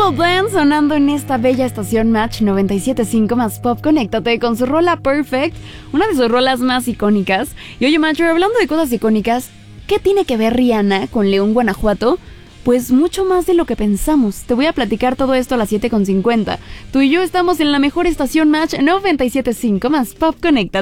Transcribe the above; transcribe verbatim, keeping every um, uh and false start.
Simple Plan sonando en esta bella estación Match noventa y siete punto cinco más Pop. Conéctate con su rola Perfect, una de sus rolas más icónicas. Y oye, Match, hablando de cosas icónicas, ¿qué tiene que ver Rihanna con León, Guanajuato? Pues mucho más de lo que pensamos. Te voy a platicar todo esto a las siete con cincuenta. Tú y yo estamos en la mejor estación Match noventa y siete punto cinco más Pop. Conéctate.